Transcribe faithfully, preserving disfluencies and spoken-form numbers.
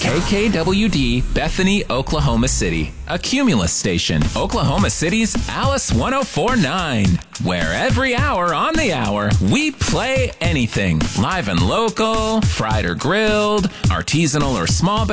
K K W D, Bethany, Oklahoma City. A Cumulus station, Oklahoma City's Alice one oh four point nine. Where every hour on the hour, we play anything. Live and local, fried or grilled, artisanal or small